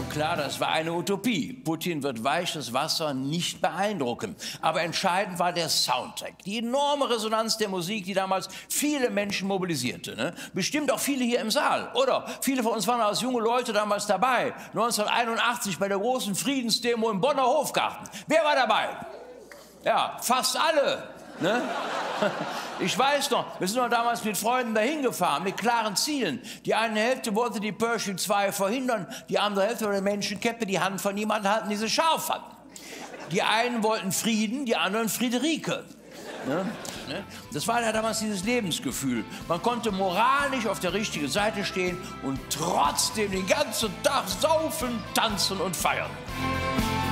Klar, das war eine Utopie. Putin wird weiches Wasser nicht beeindrucken. Aber entscheidend war der Soundtrack. Die enorme Resonanz der Musik, die damals viele Menschen mobilisierte. Ne? Bestimmt auch viele hier im Saal. Oder viele von uns waren als junge Leute damals dabei. 1981 bei der großen Friedensdemo im Bonner Hofgarten. Wer war dabei? Ja, fast alle. Ne? Ich weiß noch, wir sind noch damals mit Freunden dahin gefahren, mit klaren Zielen. Die eine Hälfte wollte die Pershing 2 verhindern, die andere Hälfte der Menschen keppte die Hand von jemandem, halten diese scharf fanden. Die einen wollten Frieden, die anderen Friederike. Ne? Das war ja damals dieses Lebensgefühl. Man konnte moralisch auf der richtigen Seite stehen und trotzdem den ganzen Tag saufen, tanzen und feiern.